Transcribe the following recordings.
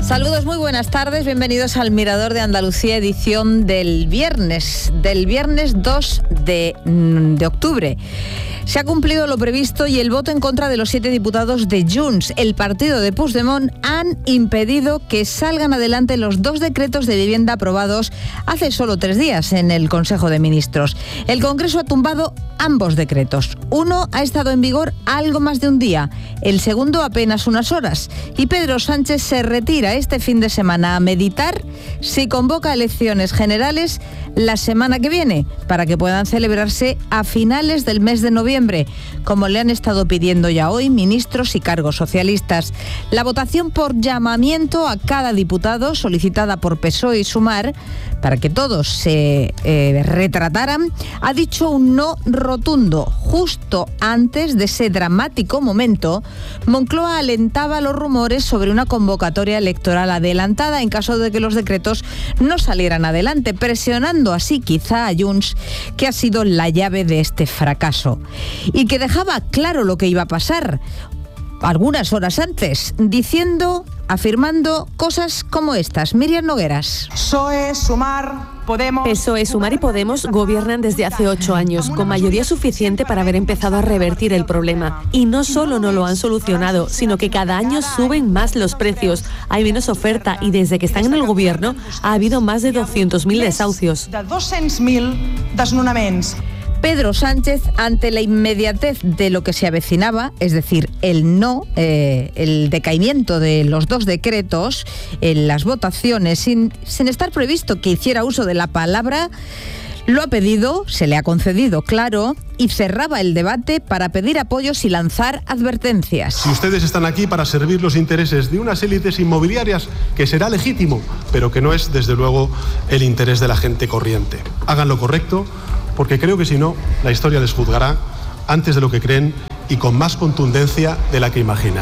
Saludos, muy buenas tardes, bienvenidos al Mirador de Andalucía, edición del viernes 2 de octubre. Se ha cumplido lo previsto y el voto en contra de los 7 diputados de Junts, el partido de Puigdemont, han impedido que salgan adelante los 2 decretos de vivienda aprobados hace solo 3 días en el Consejo de Ministros. El Congreso ha tumbado ambos decretos. Uno ha estado en vigor algo más de un día, el segundo apenas unas horas. Y Pedro Sánchez se retira este fin de semana a meditar si convoca elecciones generales la semana que viene, para que puedan celebrarse a finales del mes de noviembre, como le han estado pidiendo ya hoy ministros y cargos socialistas. La votación por llamamiento a cada diputado, solicitada por PSOE y Sumar, para que todos se retrataran, ha dicho un no rotundo. Justo antes de ese dramático momento, Moncloa alentaba los rumores sobre una convocatoria electoral adelantada en caso de que los decretos no salieran adelante, presionando así quizá a Junts, que ha sido la llave de este fracaso y que dejaba claro lo que iba a pasar algunas horas antes, afirmando cosas como estas. Miriam Nogueras. PSOE, Sumar, Podemos... PSOE, Sumar y Podemos gobiernan desde hace 8 años, con mayoría suficiente para haber empezado a revertir el problema. Y no solo no lo han solucionado, sino que cada año suben más los precios, hay menos oferta y desde que están en el gobierno ha habido más de 200.000 desahucios. De 200.000 desnonaments. Pedro Sánchez, ante la inmediatez de lo que se avecinaba, es decir, el decaimiento de los 2 decretos en las votaciones, sin estar previsto que hiciera uso de la palabra, lo ha pedido, se le ha concedido, claro, y cerraba el debate para pedir apoyos y lanzar advertencias. Si ustedes están aquí para servir los intereses de unas élites inmobiliarias, que será legítimo, pero que no es, desde luego, el interés de la gente corriente. Hagan lo correcto, porque creo que si no, la historia les juzgará antes de lo que creen y con más contundencia de la que imaginan.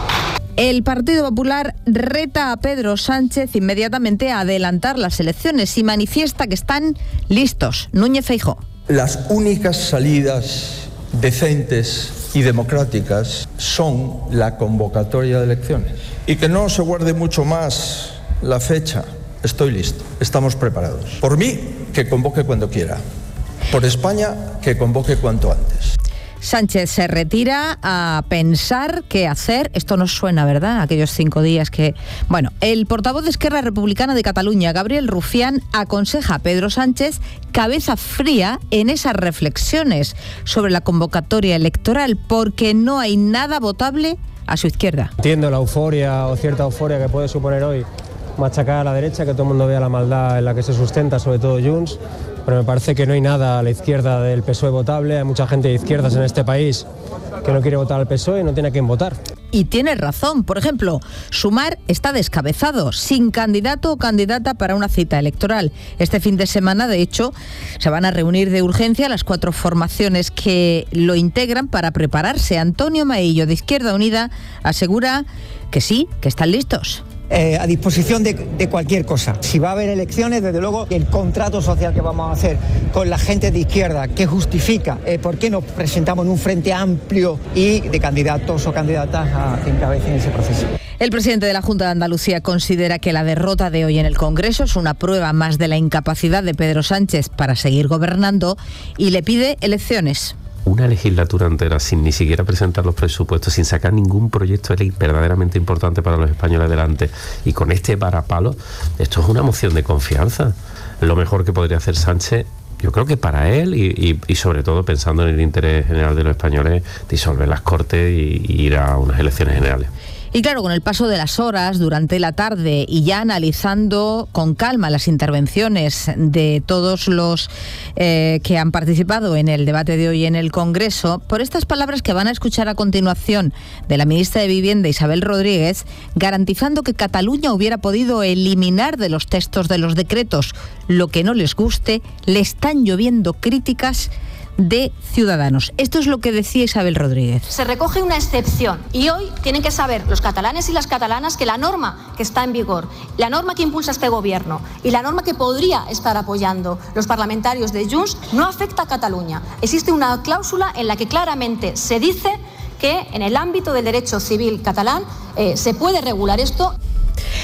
El Partido Popular reta a Pedro Sánchez inmediatamente a adelantar las elecciones y manifiesta que están listos. Núñez Feijóo. Las únicas salidas decentes y democráticas son la convocatoria de elecciones. Y que no se guarde mucho más la fecha. Estoy listo, estamos preparados. Por mí, que convoque cuando quiera. Por España, que convoque cuanto antes. Sánchez se retira a pensar qué hacer. Esto nos suena, ¿verdad? Aquellos 5 días que... Bueno, el portavoz de Esquerra Republicana de Cataluña, Gabriel Rufián, aconseja a Pedro Sánchez cabeza fría en esas reflexiones sobre la convocatoria electoral, porque no hay nada votable a su izquierda. Entiendo la euforia o cierta euforia que puede suponer hoy machacar a la derecha, que todo el mundo vea la maldad en la que se sustenta, sobre todo Junts, pero me parece que no hay nada a la izquierda del PSOE votable. Hay mucha gente de izquierdas en este país que no quiere votar al PSOE y no tiene a quién votar. Y tiene razón. Por ejemplo, Sumar está descabezado, sin candidato o candidata para una cita electoral. Este fin de semana, de hecho, se van a reunir de urgencia las 4 formaciones que lo integran para prepararse. Antonio Maillo, de Izquierda Unida, asegura que sí, que están listos. A disposición de cualquier cosa. Si va a haber elecciones, desde luego, el contrato social que vamos a hacer con la gente de izquierda, que justifica por qué nos presentamos en un frente amplio y de candidatos o candidatas que encabecen ese proceso. El presidente de la Junta de Andalucía considera que la derrota de hoy en el Congreso es una prueba más de la incapacidad de Pedro Sánchez para seguir gobernando y le pide elecciones. Una legislatura entera sin ni siquiera presentar los presupuestos, sin sacar ningún proyecto de ley verdaderamente importante para los españoles adelante, y con este varapalo, esto es una moción de confianza. Lo mejor que podría hacer Sánchez, yo creo que para él y sobre todo pensando en el interés general de los españoles, disolver las Cortes y ir a unas elecciones generales. Y claro, con el paso de las horas durante la tarde y ya analizando con calma las intervenciones de todos los que han participado en el debate de hoy en el Congreso, por estas palabras que van a escuchar a continuación de la ministra de Vivienda, Isabel Rodríguez, garantizando que Cataluña hubiera podido eliminar de los textos de los decretos lo que no les guste, le están lloviendo críticas de Ciudadanos. Esto es lo que decía Isabel Rodríguez. Se recoge una excepción y hoy tienen que saber los catalanes y las catalanas que la norma que está en vigor, la norma que impulsa este gobierno y la norma que podría estar apoyando los parlamentarios de Junts no afecta a Cataluña. Existe una cláusula en la que claramente se dice que en el ámbito del derecho civil catalán se puede regular esto.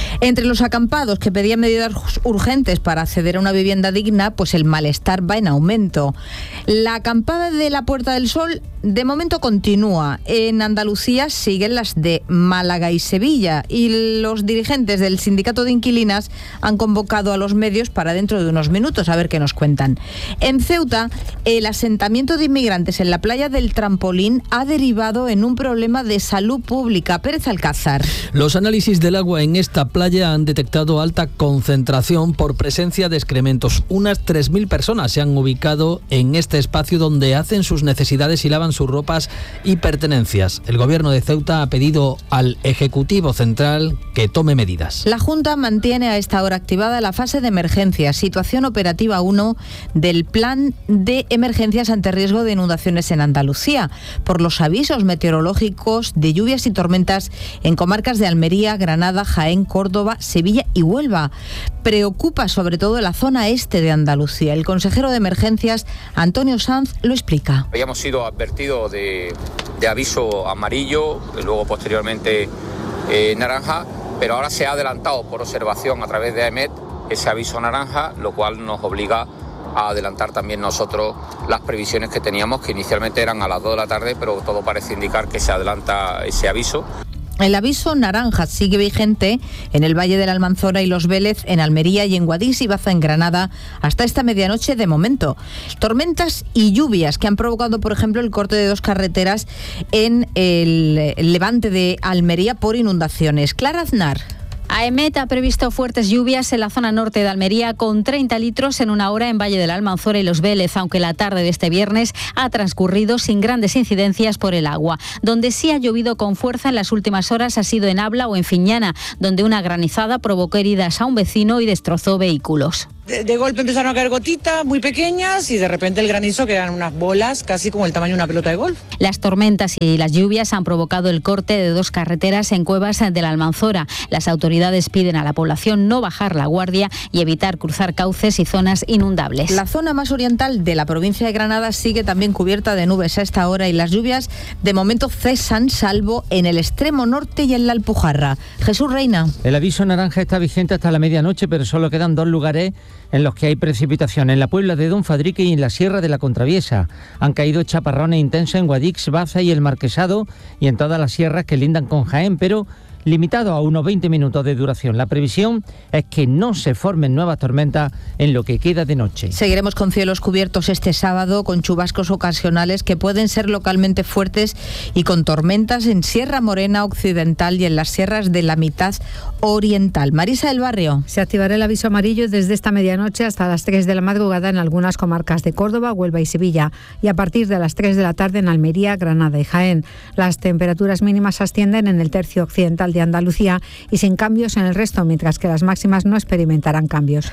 Entre los acampados que pedían medidas urgentes para acceder a una vivienda digna, pues el malestar va en aumento. La acampada de la Puerta del Sol de momento continúa. En Andalucía siguen las de Málaga y Sevilla y los dirigentes del sindicato de inquilinas han convocado a los medios para dentro de unos minutos a ver qué nos cuentan. En Ceuta, el asentamiento de inmigrantes en la playa del Trampolín ha derivado en un problema de salud pública. Pérez Alcázar. Los análisis del agua en esta playa han detectado alta concentración por presencia de excrementos. Unas 3.000 personas se han ubicado en este espacio donde hacen sus necesidades y lavan sus ropas y pertenencias. El gobierno de Ceuta ha pedido al Ejecutivo Central que tome medidas. La Junta mantiene a esta hora activada la fase de emergencia, situación operativa 1 del Plan de Emergencias ante riesgo de inundaciones en Andalucía, por los avisos meteorológicos de lluvias y tormentas en comarcas de Almería, Granada, Jaén, Córdoba, Sevilla y Huelva. Preocupa sobre todo la zona este de Andalucía. El consejero de Emergencias, Antonio Sanz, lo explica. Habíamos sido advertidos de aviso amarillo, y luego posteriormente naranja, pero ahora se ha adelantado por observación a través de AEMET ese aviso naranja, lo cual nos obliga a adelantar también nosotros las previsiones que teníamos, que inicialmente eran a las 2 de la tarde, pero todo parece indicar que se adelanta ese aviso. El aviso naranja sigue vigente en el Valle de la Almanzora y Los Vélez, en Almería y en Guadix y Baza en Granada hasta esta medianoche de momento. Tormentas y lluvias que han provocado, por ejemplo, el corte de 2 carreteras en el levante de Almería por inundaciones. Clara Aznar. AEMET ha previsto fuertes lluvias en la zona norte de Almería con 30 litros en una hora en Valle de la Almanzora y Los Vélez, aunque la tarde de este viernes ha transcurrido sin grandes incidencias por el agua. Donde sí ha llovido con fuerza en las últimas horas ha sido en Abla o en Fiñana, donde una granizada provocó heridas a un vecino y destrozó vehículos. De golpe empezaron a caer gotitas muy pequeñas y de repente el granizo, que eran unas bolas casi como el tamaño de una pelota de golf. Las tormentas y las lluvias han provocado el corte de 2 carreteras en Cuevas de la Almanzora. Las autoridades piden a la población no bajar la guardia y evitar cruzar cauces y zonas inundables. La zona más oriental de la provincia de Granada sigue también cubierta de nubes a esta hora y las lluvias de momento cesan, salvo en el extremo norte y en la Alpujarra. Jesús Reina. El aviso naranja está vigente hasta la medianoche, pero solo quedan 2 lugares en los que hay precipitación, en la Puebla de Don Fadrique y en la Sierra de la Contraviesa. Han caído chaparrones intensos en Guadix, Baza y el Marquesado y en todas las sierras que lindan con Jaén, pero limitado a unos 20 minutos de duración. La previsión es que no se formen nuevas tormentas en lo que queda de noche. Seguiremos con cielos cubiertos este sábado, con chubascos ocasionales que pueden ser localmente fuertes y con tormentas en Sierra Morena Occidental y en las sierras de la mitad oriental. Marisa del Barrio. Se activará el aviso amarillo desde esta medianoche hasta las 3 de la madrugada en algunas comarcas de Córdoba, Huelva y Sevilla, y a partir de las 3 de la tarde en Almería, Granada y Jaén. Las temperaturas mínimas ascienden en el tercio occidental de Andalucía y sin cambios en el resto, mientras que las máximas no experimentarán cambios.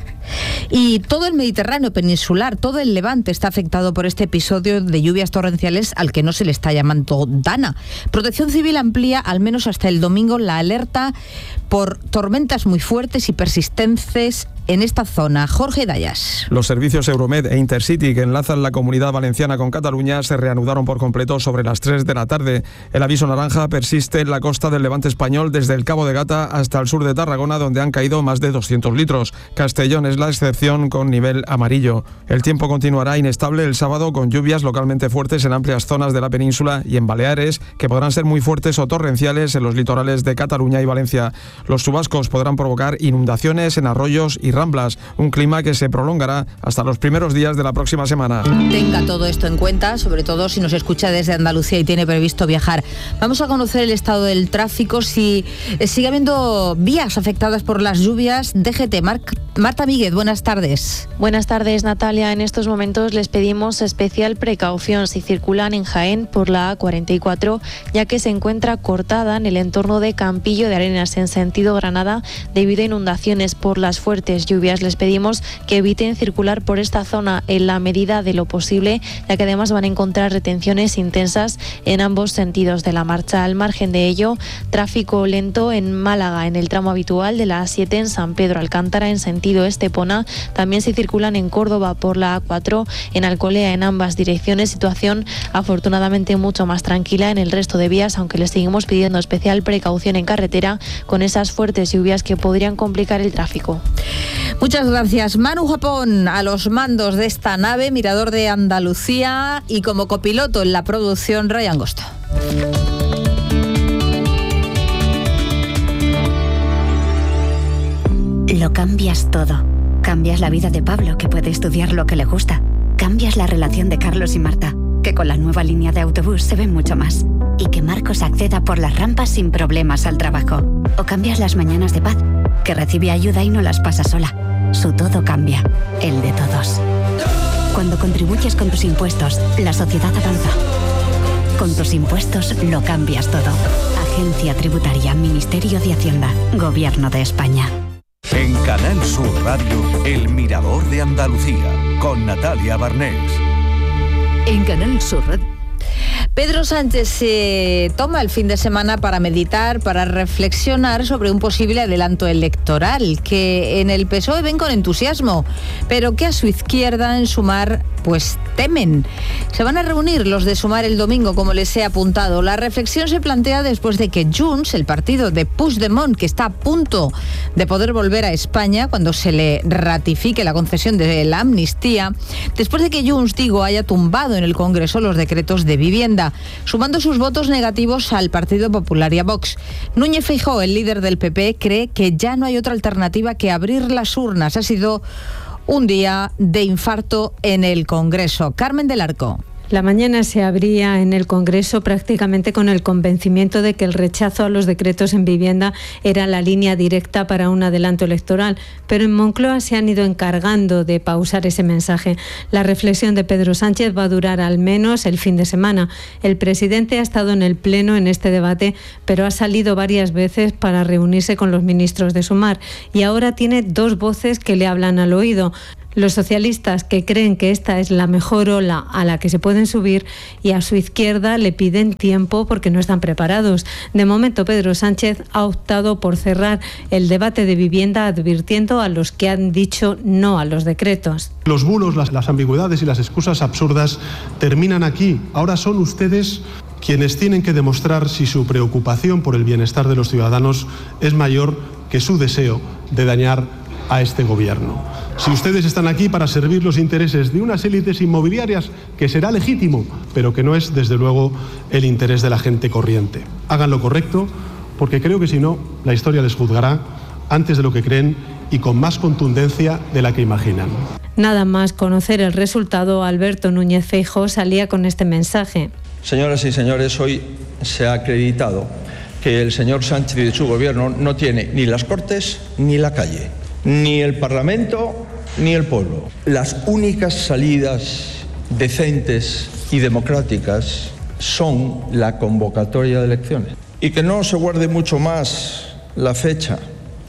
Y todo el Mediterráneo peninsular, todo el Levante está afectado por este episodio de lluvias torrenciales al que no se le está llamando Dana. Protección Civil amplía al menos hasta el domingo la alerta por tormentas muy fuertes y persistentes en esta zona. Jorge Dayas. Los servicios Euromed e Intercity que enlazan la Comunidad Valenciana con Cataluña se reanudaron por completo sobre las 3 de la tarde. El aviso naranja persiste en la costa del Levante español desde el Cabo de Gata hasta el sur de Tarragona, donde han caído más de 200 litros. Castellón es la excepción con nivel amarillo. El tiempo continuará inestable el sábado con lluvias localmente fuertes en amplias zonas de la península y en Baleares, que podrán ser muy fuertes o torrenciales en los litorales de Cataluña y Valencia. Los chubascos podrán provocar inundaciones en arroyos y ramblas, un clima que se prolongará hasta los primeros días de la próxima semana. Tenga todo esto en cuenta, sobre todo si nos escucha desde Andalucía y tiene previsto viajar. Vamos a conocer el estado del tráfico, si sigue habiendo vías afectadas por las lluvias. DGT, Marta Míguez, buenas tardes. Buenas tardes, Natalia. En estos momentos les pedimos especial precaución si circulan en Jaén por la A44, ya que se encuentra cortada en el entorno de Campillo de Arenas en sentido Granada debido a inundaciones por las fuertes lluvias. Les pedimos que eviten circular por esta zona en la medida de lo posible, ya que además van a encontrar retenciones intensas en ambos sentidos de la marcha. Al margen de ello, tráfico lento en Málaga en el tramo habitual de la A7 en San Pedro Alcántara en sentido Estepona. También se circulan en Córdoba por la A4 en Alcolea en ambas direcciones. Situación afortunadamente mucho más tranquila en el resto de vías, aunque les seguimos pidiendo especial precaución en carretera con esas fuertes lluvias que podrían complicar el tráfico. Muchas gracias. Manu Japón a los mandos de esta nave, Mirador de Andalucía, y como copiloto en la producción, Ray Angosto. Lo cambias todo. Cambias la vida de Pablo, que puede estudiar lo que le gusta. Cambias la relación de Carlos y Marta, que con la nueva línea de autobús se ve mucho más. Y que Marcos acceda por las rampas sin problemas al trabajo. O cambias las mañanas de Paz, que recibe ayuda y no las pasa sola. Su todo cambia, el de todos. Cuando contribuyes con tus impuestos, la sociedad avanza. Con tus impuestos lo cambias todo. Agencia Tributaria, Ministerio de Hacienda, Gobierno de España. En Canal Sur Radio, El Mirador de Andalucía, con Natalia Barnés. En Canal Sur Radio. Pedro Sánchez se toma el fin de semana para meditar, para reflexionar sobre un posible adelanto electoral, que en el PSOE ven con entusiasmo, pero que a su izquierda en Sumar pues temen. Se van a reunir los de Sumar el domingo, como les he apuntado. La reflexión se plantea después de que Junts, el partido de Puigdemont, que está a punto de poder volver a España cuando se le ratifique la concesión de la amnistía, después de que Junts, haya tumbado en el Congreso los decretos de vivienda, sumando sus votos negativos al Partido Popular y a Vox. Núñez Feijóo, el líder del PP, cree que ya no hay otra alternativa que abrir las urnas. Ha sido un día de infarto en el Congreso. Carmen del Arco. La mañana se abría en el Congreso prácticamente con el convencimiento de que el rechazo a los decretos en vivienda era la línea directa para un adelanto electoral, pero en Moncloa se han ido encargando de pausar ese mensaje. La reflexión de Pedro Sánchez va a durar al menos el fin de semana. El presidente ha estado en el Pleno en este debate, pero ha salido varias veces para reunirse con los ministros de Sumar y ahora tiene dos voces que le hablan al oído. Los socialistas, que creen que esta es la mejor ola a la que se pueden subir, y a su izquierda le piden tiempo porque no están preparados. De momento, Pedro Sánchez ha optado por cerrar el debate de vivienda, advirtiendo a los que han dicho no a los decretos. Los bulos, las ambigüedades y las excusas absurdas terminan aquí. Ahora son ustedes quienes tienen que demostrar si su preocupación por el bienestar de los ciudadanos es mayor que su deseo de dañar a este gobierno. Si ustedes están aquí para servir los intereses de unas élites inmobiliarias, que será legítimo, pero que no es, desde luego, el interés de la gente corriente. Hagan lo correcto, porque creo que si no, la historia les juzgará antes de lo que creen y con más contundencia de la que imaginan. Nada más conocer el resultado, Alberto Núñez Feijóo salía con este mensaje. Señoras y señores, hoy se ha acreditado que el señor Sánchez y su gobierno no tiene ni las Cortes ni la calle, ni el Parlamento ni el pueblo. Las únicas salidas decentes y democráticas son la convocatoria de elecciones. Y que no se guarde mucho más la fecha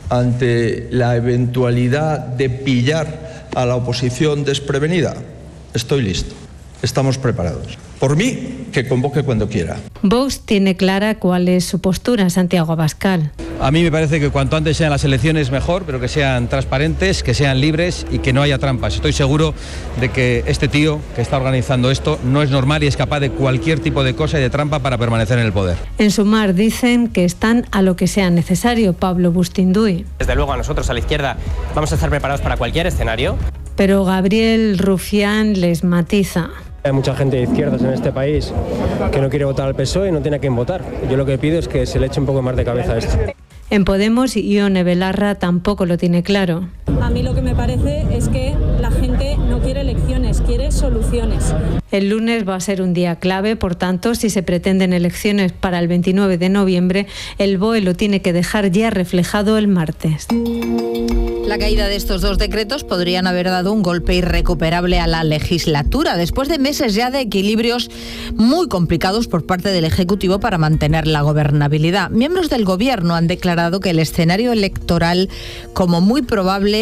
ante la eventualidad de pillar a la oposición desprevenida. Estoy listo. Estamos preparados. Por mí, que convoque cuando quiera. Vox tiene clara cuál es su postura, Santiago Abascal. A mí me parece que cuanto antes sean las elecciones mejor, pero que sean transparentes, que sean libres y que no haya trampas. Estoy seguro de que este tío que está organizando esto no es normal y es capaz de cualquier tipo de cosa y de trampa para permanecer en el poder. En Sumar dicen que están a lo que sea necesario. Pablo Bustinduy. Desde luego, a nosotros, a la izquierda, vamos a estar preparados para cualquier escenario. Pero Gabriel Rufián les matiza. Hay mucha gente de izquierdas en este país que no quiere votar al PSOE y no tiene a quién votar. Yo lo que pido es que se le eche un poco más de cabeza a esto. En Podemos, Ione Belarra tampoco lo tiene claro. A mí lo que me parece es que la gente no no quiere elecciones, quiere soluciones. El lunes va a ser un día clave, por tanto, si se pretenden elecciones para el 29 de noviembre, el BOE lo tiene que dejar ya reflejado el martes. La caída de estos dos decretos podrían haber dado un golpe irrecuperable a la legislatura, después de meses ya de equilibrios muy complicados por parte del Ejecutivo para mantener la gobernabilidad. Miembros del Gobierno han declarado que el escenario electoral como muy probable,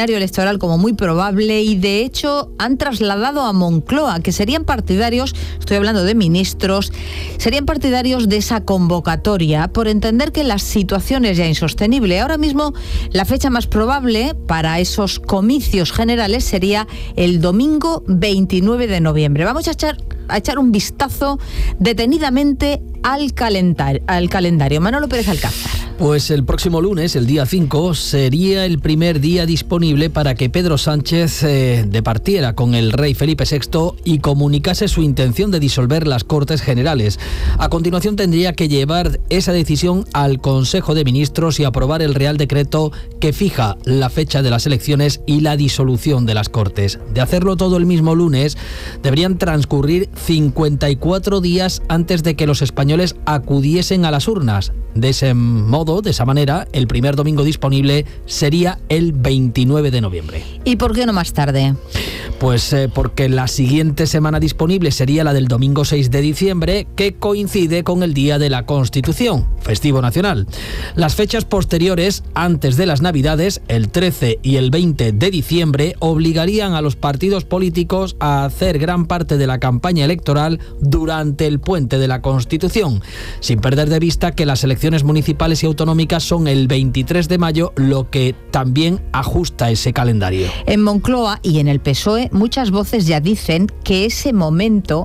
y de hecho han trasladado a Moncloa que serían partidarios, estoy hablando de ministros, serían partidarios de esa convocatoria por entender que la situación es ya insostenible. Ahora mismo la fecha más probable para esos comicios generales sería el domingo 29 de noviembre. Vamos a echar un vistazo detenidamente al calendario. Manolo Pérez Alcázar. Pues el próximo lunes, el día 5, sería el primer día disponible para que Pedro Sánchez departiera con el rey Felipe VI y comunicase su intención de disolver las Cortes Generales. A continuación tendría que llevar esa decisión al Consejo de Ministros y aprobar el Real Decreto que fija la fecha de las elecciones y la disolución de las Cortes. De hacerlo todo el mismo lunes, deberían transcurrir 54 días antes de que los españoles acudiesen a las urnas. De ese modo, de esa manera, el primer domingo disponible sería el 29 de noviembre. ¿Y por qué no más tarde? Pues porque la siguiente semana disponible sería la del domingo 6 de diciembre, que coincide con el Día de la Constitución, festivo nacional. Las fechas posteriores, antes de las Navidades, el 13 y el 20 de diciembre, obligarían a los partidos políticos a hacer gran parte de la campaña electoral durante el puente de la Constitución, sin perder de vista que las elecciones municipales y autonómicas son el 23 de mayo, lo que también ajusta ese calendario. En Moncloa y en el PSOE, muchas voces ya dicen que este momento,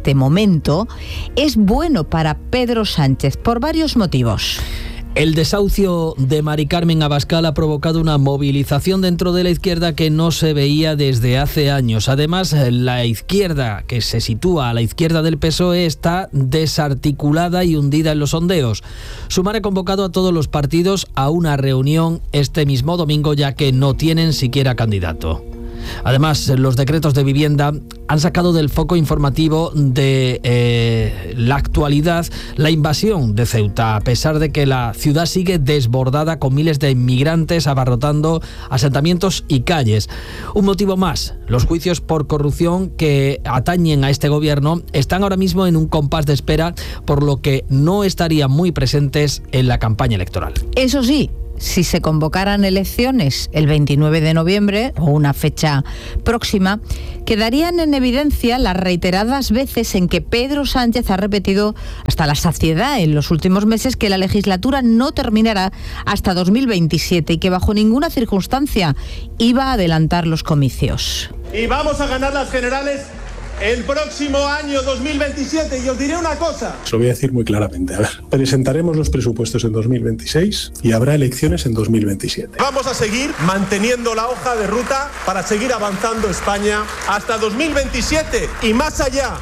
es bueno para Pedro Sánchez por varios motivos. El desahucio de Mari Carmen Abascal ha provocado una movilización dentro de la izquierda que no se veía desde hace años. Además, la izquierda, que se sitúa a la izquierda del PSOE, está desarticulada y hundida en los sondeos. Sumar ha convocado a todos los partidos a una reunión este mismo domingo, ya que no tienen siquiera candidato. Además, los decretos de vivienda han sacado del foco informativo de la actualidad la invasión de Ceuta, a pesar de que la ciudad sigue desbordada con miles de inmigrantes abarrotando asentamientos y calles. Un motivo más, los juicios por corrupción que atañen a este gobierno están ahora mismo en un compás de espera, por lo que no estarían muy presentes en la campaña electoral. Eso sí, si se convocaran elecciones el 29 de noviembre o una fecha próxima, quedarían en evidencia las reiteradas veces en que Pedro Sánchez ha repetido hasta la saciedad en los últimos meses que la legislatura no terminará hasta 2027 y que bajo ninguna circunstancia iba a adelantar los comicios. Y vamos a ganar las generales el próximo año 2027, y os diré una cosa. Se lo voy a decir muy claramente. A ver, presentaremos los presupuestos en 2026 y habrá elecciones en 2027. Vamos a seguir manteniendo la hoja de ruta para seguir avanzando España hasta 2027 y más allá.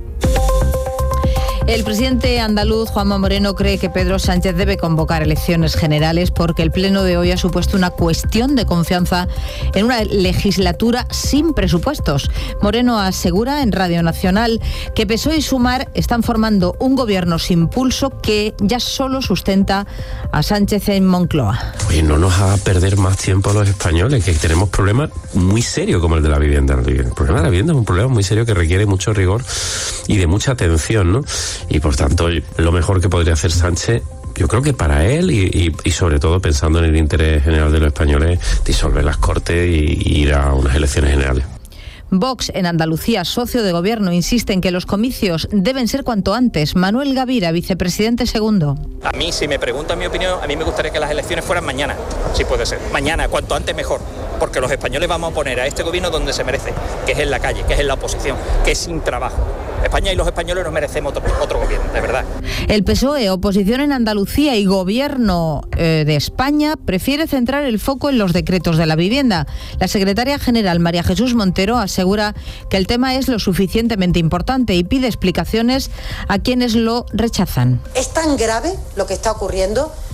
El presidente andaluz, Juanma Moreno, cree que Pedro Sánchez debe convocar elecciones generales porque el pleno de hoy ha supuesto una cuestión de confianza en una legislatura sin presupuestos. Moreno asegura en Radio Nacional que PSOE y Sumar están formando un gobierno sin pulso que ya solo sustenta a Sánchez en Moncloa. Oye, no nos haga perder más tiempo a los españoles, que tenemos problemas muy serios como el de la vivienda. El problema de la vivienda es un problema muy serio que requiere mucho rigor y de mucha atención, ¿no? Y por tanto, lo mejor que podría hacer Sánchez, yo creo que para él y sobre todo pensando en el interés general de los españoles, disolver las Cortes y ir a unas elecciones generales. Vox en Andalucía, socio de gobierno, insiste en que los comicios deben ser cuanto antes. Manuel Gavira, vicepresidente segundo. A mí, si me preguntan mi opinión, a mí me gustaría que las elecciones fueran mañana, si puede ser. Mañana, cuanto antes mejor. Porque los españoles vamos a poner a este gobierno donde se merece, que es en la calle, que es en la oposición, que es sin trabajo. España y los españoles nos merecemos otro gobierno, de verdad. El PSOE, oposición en Andalucía y gobierno de España, prefiere centrar el foco en los decretos de la vivienda. La secretaria general María Jesús Montero asegura que el tema es lo suficientemente importante y pide explicaciones a quienes lo rechazan. Es tan grave lo que está ocurriendo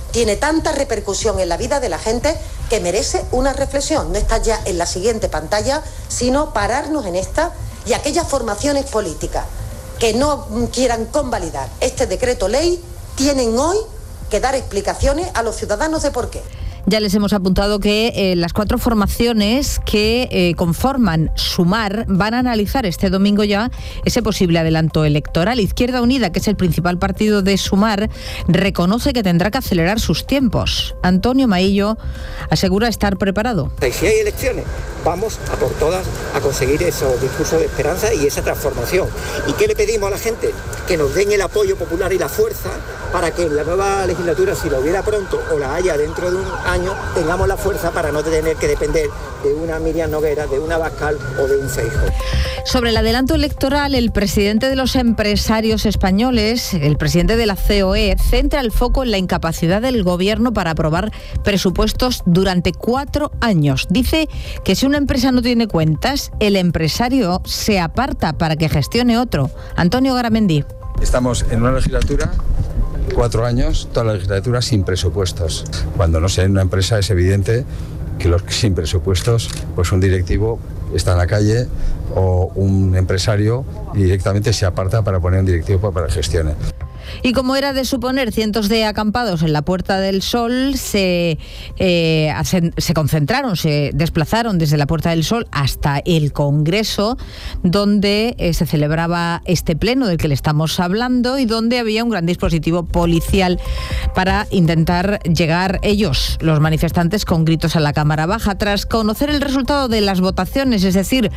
tiene tanta repercusión en la vida de la gente que merece una reflexión. No está ya en la siguiente pantalla, sino pararnos en esta, y aquellas formaciones políticas que no quieran convalidar este decreto ley tienen hoy que dar explicaciones a los ciudadanos de por qué. Ya les hemos apuntado que las 4 formaciones que conforman Sumar van a analizar este domingo ya ese posible adelanto electoral. Izquierda Unida, que es el principal partido de Sumar, reconoce que tendrá que acelerar sus tiempos. Antonio Maillo asegura estar preparado. Si hay elecciones, vamos a por todas a conseguir esos discursos de esperanza y esa transformación. ¿Y qué le pedimos a la gente? Que nos den el apoyo popular y la fuerza para que en la nueva legislatura, si lo hubiera pronto o la haya dentro de un año, tengamos la fuerza para no tener que depender de una Miriam Noguera, de una Abascal o de un Feijóo. Sobre el adelanto electoral, el presidente de los empresarios españoles, el presidente de la COE, centra el foco en la incapacidad del gobierno para aprobar presupuestos durante 4 años. Dice que si una empresa no tiene cuentas, el empresario se aparta para que gestione otro. Antonio Garamendi. Estamos en una legislatura, 4 años, toda la legislatura sin presupuestos. Cuando no sé, en una empresa es evidente que los sin presupuestos, pues un directivo está en la calle o un empresario directamente se aparta para poner un directivo para que gestione. Y como era de suponer, cientos de acampados en la Puerta del Sol se concentraron, se desplazaron desde la Puerta del Sol hasta el Congreso, donde se celebraba este pleno del que le estamos hablando y donde había un gran dispositivo policial para intentar llegar ellos, los manifestantes, con gritos a la Cámara Baja. Tras conocer el resultado de las votaciones, es decir,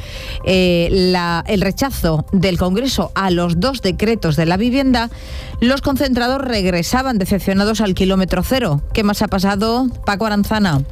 el rechazo del Congreso a los 2 decretos de la vivienda, los concentrados regresaban decepcionados al kilómetro cero. ¿Qué más ha pasado? Paco Aranzana.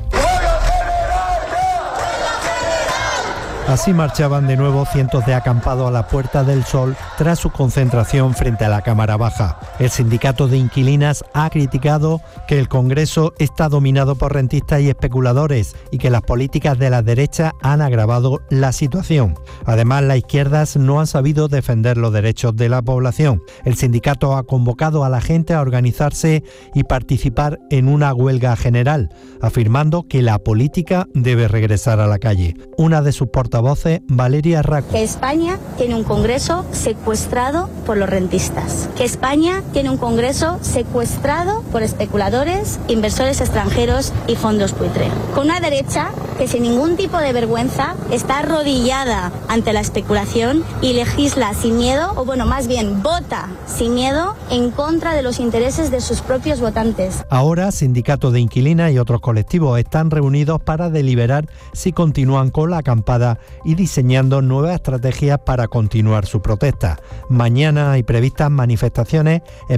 Así marchaban de nuevo cientos de acampados a la Puerta del Sol tras su concentración frente a la Cámara Baja. El sindicato de inquilinas ha criticado que el Congreso está dominado por rentistas y especuladores y que las políticas de la derecha han agravado la situación. Además, las izquierdas no han sabido defender los derechos de la población. El sindicato ha convocado a la gente a organizarse y participar en una huelga general, afirmando que la política debe regresar a la calle. Una de sus portavoces, Valeria Raco. Que España tiene un Congreso secuestrado por los rentistas. Que España tiene un Congreso secuestrado por especuladores, inversores extranjeros y fondos buitre. Con una derecha que sin ningún tipo de vergüenza está arrodillada ante la especulación y legisla sin miedo, o bueno, más bien vota sin miedo en contra de los intereses de sus propios votantes. Ahora, sindicatos de inquilinas y otros colectivos están reunidos para deliberar si continúan con la acampada y diseñando nuevas estrategias para continuar su protesta. Mañana hay previstas manifestaciones en